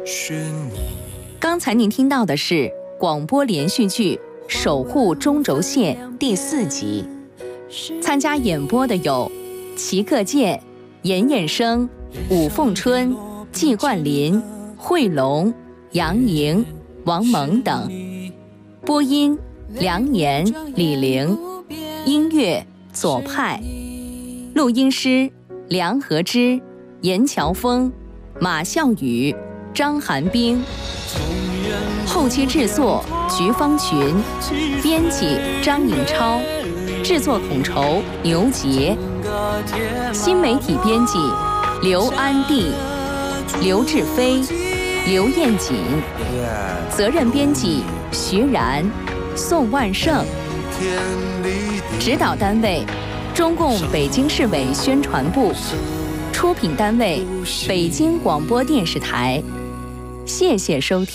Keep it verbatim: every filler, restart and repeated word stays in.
刚才您听到的是广播连续剧《守护中轴线》第四集，参加演播的有齐克健、严彦生、武凤春、季冠霖、惠龙、杨莹、王蒙等，播音梁岩、李玲，音乐左派，录音师梁和之、严乔峰、马笑宇、张寒冰，后期制作菊芳群，编辑张颖超，制作统筹牛杰，新媒体编辑刘安娣、刘志飞、刘艳锦，责任编辑徐然、宋万胜，指导单位中共北京市委宣传部，出品单位北京广播电视台。谢谢收听。